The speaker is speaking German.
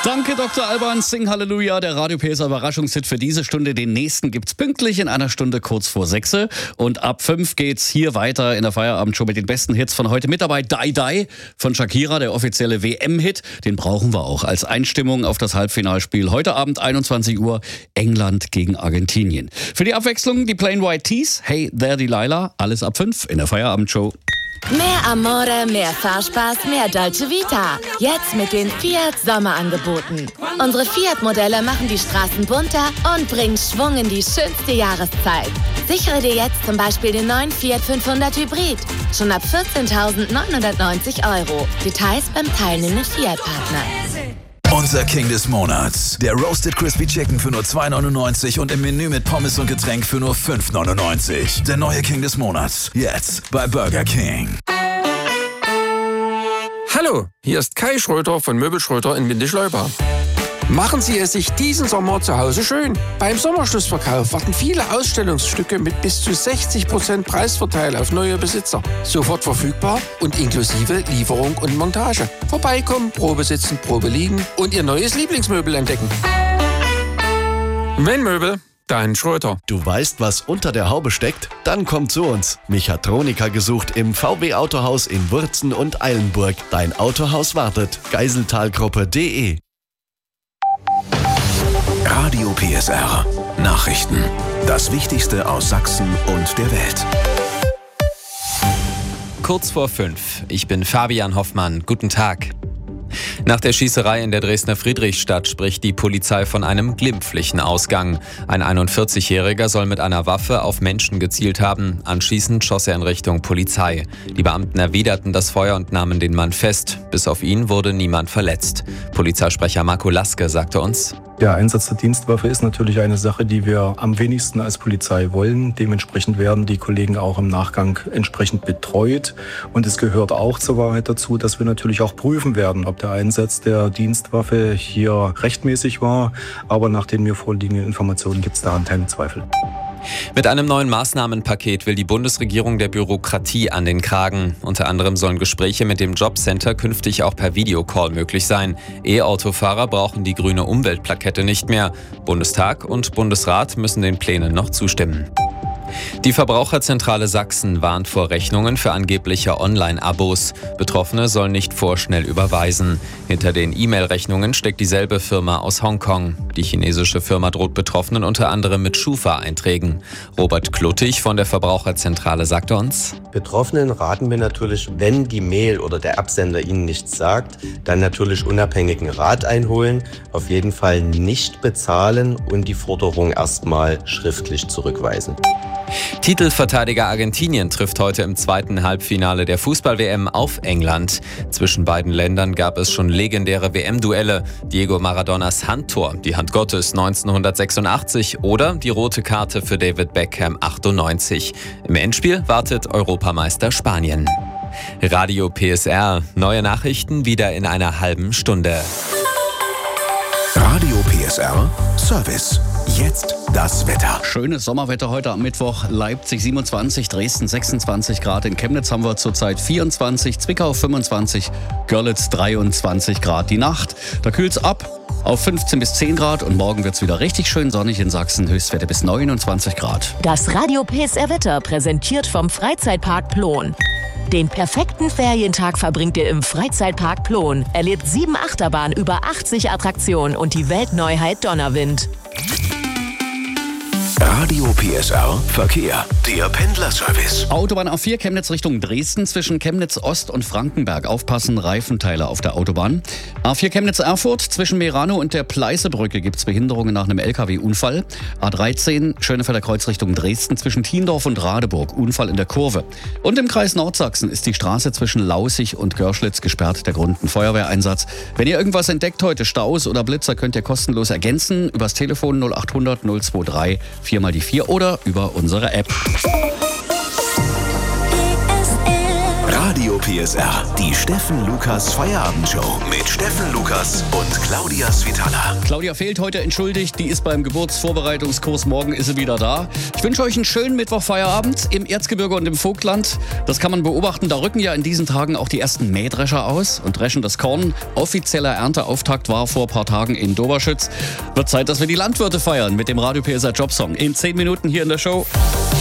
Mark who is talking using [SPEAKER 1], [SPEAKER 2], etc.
[SPEAKER 1] Danke, Dr. Alban. Sing Halleluja, der Radio PSR Überraschungshit für diese Stunde. Den nächsten gibt's pünktlich in einer Stunde kurz vor 6. Und ab 5 geht's hier weiter in der Feierabendshow mit den besten Hits von heute. Mit dabei Die Die von Shakira, der offizielle WM-Hit. Den brauchen wir auch als Einstimmung auf das Halbfinalspiel. Heute Abend 21 Uhr England gegen Argentinien. Für die Abwechslung die Plain White Tees. Hey There Delilah. Alles ab 5 in der Feierabendshow.
[SPEAKER 2] Mehr Amore, mehr Fahrspaß, mehr Dolce Vita. Jetzt mit den Fiat Sommerangeboten. Unsere Fiat-Modelle machen die Straßen bunter und bringen Schwung in die schönste Jahreszeit. Sichere dir jetzt zum Beispiel den neuen Fiat 500 Hybrid. Schon ab 14.990 €. Details beim teilnehmenden Fiat-Partner.
[SPEAKER 3] Unser King des Monats. Der Roasted Crispy Chicken für nur 2,99 und im Menü mit Pommes und Getränk für nur 5,99. Der neue King des Monats. Jetzt bei Burger King.
[SPEAKER 4] Hallo, hier ist Kai Schröter von Möbel Schröter in Windischleuba. Machen Sie es sich diesen Sommer zu Hause schön. Beim Sommerschlussverkauf warten viele Ausstellungsstücke mit bis zu 60% Preisvorteil auf neue Besitzer. Sofort verfügbar und inklusive Lieferung und Montage. Vorbeikommen, Probe sitzen, Probe liegen und Ihr neues Lieblingsmöbel entdecken. Wenn Möbel, dann Schröter.
[SPEAKER 5] Du weißt, was unter der Haube steckt? Dann komm zu uns. Mechatroniker gesucht im VW Autohaus in Wurzen und Eilenburg. Dein Autohaus wartet. Geiseltalgruppe.de.
[SPEAKER 3] Radio PSR. Nachrichten. Das Wichtigste aus Sachsen und der Welt.
[SPEAKER 6] Kurz vor 5. Ich bin Fabian Hoffmann. Guten Tag. Nach der Schießerei in der Dresdner Friedrichstadt spricht die Polizei von einem glimpflichen Ausgang. Ein 41-Jähriger soll mit einer Waffe auf Menschen gezielt haben. Anschließend schoss er in Richtung Polizei. Die Beamten erwiderten das Feuer und nahmen den Mann fest. Bis auf ihn wurde niemand verletzt. Polizeisprecher Marco Laske sagte uns:
[SPEAKER 7] Der Einsatz der Dienstwaffe ist natürlich eine Sache, die wir am wenigsten als Polizei wollen. Dementsprechend werden die Kollegen auch im Nachgang entsprechend betreut. Und es gehört auch zur Wahrheit dazu, dass wir natürlich auch prüfen werden, ob der Einsatz der Dienstwaffe hier rechtmäßig war. Aber nach den mir vorliegenden Informationen gibt es daran keinen Zweifel.
[SPEAKER 6] Mit einem neuen Maßnahmenpaket will die Bundesregierung der Bürokratie an den Kragen. Unter anderem sollen Gespräche mit dem Jobcenter künftig auch per Videocall möglich sein. E-Autofahrer brauchen die grüne Umweltplakette nicht mehr. Bundestag und Bundesrat müssen den Plänen noch zustimmen. Die Verbraucherzentrale Sachsen warnt vor Rechnungen für angebliche Online-Abos. Betroffene sollen nicht vorschnell überweisen. Hinter den E-Mail-Rechnungen steckt dieselbe Firma aus Hongkong. Die chinesische Firma droht Betroffenen unter anderem mit Schufa-Einträgen. Robert Kluttig von der Verbraucherzentrale sagte uns:
[SPEAKER 8] Betroffenen raten wir natürlich, wenn die Mail oder der Absender ihnen nichts sagt, dann natürlich unabhängigen Rat einholen, auf jeden Fall nicht bezahlen und die Forderung erstmal schriftlich zurückweisen.
[SPEAKER 6] Titelverteidiger Argentinien trifft heute im zweiten Halbfinale der Fußball-WM auf England. Zwischen beiden Ländern gab es schon legendäre WM-Duelle. Diego Maradonas Handtor, die Hand Gottes 1986 oder die rote Karte für David Beckham 98. Im Endspiel wartet Europameister Spanien. Radio PSR, neue Nachrichten wieder in einer halben Stunde.
[SPEAKER 3] Radio PSR Service. Jetzt das Wetter.
[SPEAKER 1] Schönes Sommerwetter heute am Mittwoch. Leipzig 27, Dresden 26 Grad. In Chemnitz haben wir zurzeit 24, Zwickau 25, Görlitz 23 Grad. Die Nacht, da kühlt's ab auf 15 bis 10 Grad und morgen wird's wieder richtig schön sonnig in Sachsen. Höchstwerte bis 29 Grad.
[SPEAKER 2] Das Radio PSR Wetter präsentiert vom Freizeitpark Plon. Den perfekten Ferientag verbringt ihr im Freizeitpark Plon. Erlebt 7 Achterbahnen, über 80 Attraktionen und die Weltneuheit Donnerwind.
[SPEAKER 3] Radio PSR Verkehr. Der Pendlerservice.
[SPEAKER 1] Autobahn A4 Chemnitz Richtung Dresden zwischen Chemnitz Ost und Frankenberg. Aufpassen, Reifenteile auf der Autobahn. A4 Chemnitz Erfurt zwischen Merano und der Pleißebrücke gibt es Behinderungen nach einem LKW-Unfall. A13 Schönefelder Kreuz Richtung Dresden zwischen Tiendorf und Radeburg. Unfall in der Kurve. Und im Kreis Nordsachsen ist die Straße zwischen Laußig und Görschlitz gesperrt. Der Grund ein Feuerwehreinsatz. Wenn ihr irgendwas entdeckt heute, Staus oder Blitzer, könnt ihr kostenlos ergänzen. Übers Telefon 0800 023 4 mal die 4 oder über unsere App.
[SPEAKER 3] Radio PSR. Die Steffen Lukas Feierabendshow mit Steffen Lukas und Claudia Svitala.
[SPEAKER 1] Claudia fehlt heute, entschuldigt. Die ist beim Geburtsvorbereitungskurs. Morgen ist sie wieder da. Ich wünsche euch einen schönen Mittwochfeierabend im Erzgebirge und im Vogtland. Das kann man beobachten. Da rücken ja in diesen Tagen auch die ersten Mähdrescher aus und dreschen das Korn. Offizieller Ernteauftakt war vor ein paar Tagen in Doberschütz. Wird Zeit, dass wir die Landwirte feiern mit dem Radio PSR Jobsong. In 10 Minuten hier in der Show.